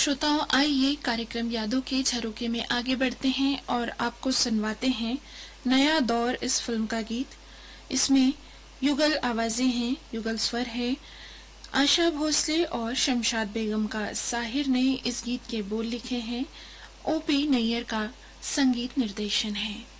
श्रोताओं, आइए कार्यक्रम यादों के झरोखे में आगे बढ़ते हैं और आपको सुनवाते हैं नया दौर इस फिल्म का गीत। इसमें युगल आवाजें हैं, युगल स्वर है आशा भोसले और शमशाद बेगम का। साहिर ने इस गीत के बोल लिखे हैं, ओपी नैयर का संगीत निर्देशन है।